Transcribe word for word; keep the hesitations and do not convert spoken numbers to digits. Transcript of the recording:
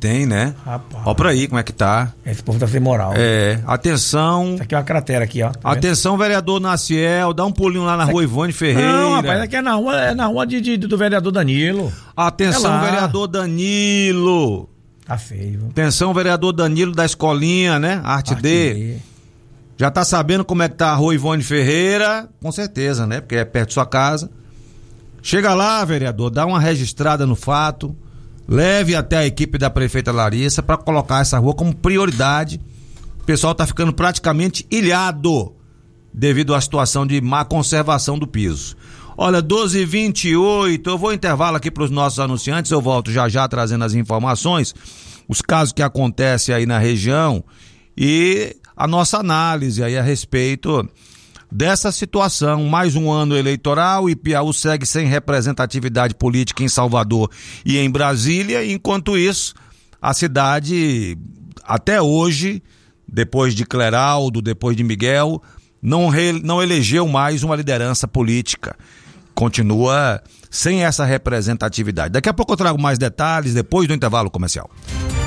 tem, né? Rapaz. Ó pra aí como é que tá. Esse povo tá sem moral. É, atenção. Isso aqui é uma cratera aqui, ó. Tá atenção, vereador Naciel, dá um pulinho lá na rua Ivone Ferreira. Não, rapaz, aqui é na rua, é na rua de, de, do vereador Danilo. Atenção, é vereador Danilo. Tá feio. Atenção, vereador Danilo da escolinha, né? Arte, Arte D. D. Já tá sabendo como é que tá a rua Ivone Ferreira? Com certeza, né? Porque é perto de sua casa. Chega lá, vereador, dá uma registrada no fato, leve até a equipe da prefeita Larissa para colocar essa rua como prioridade. O pessoal tá ficando praticamente ilhado devido à situação de má conservação do piso. Olha, doze e vinte e oito, eu vou intervalo aqui para os nossos anunciantes, eu volto já já trazendo as informações, os casos que acontecem aí na região e a nossa análise aí a respeito dessa situação. Mais um ano eleitoral e Piauí segue sem representatividade política em Salvador e em Brasília. Enquanto isso, a cidade até hoje, depois de Cleraldo, depois de Miguel, não, re, não elegeu mais uma liderança política. Continua sem essa representatividade. Daqui a pouco eu trago mais detalhes depois do intervalo comercial.